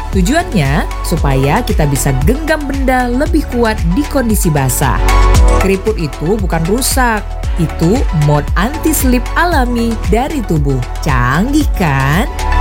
Tujuannya supaya kita bisa genggam benda lebih kuat di kondisi basah. Keriput itu bukan rusak, itu mode anti-slip alami dari tubuh. Canggih kan?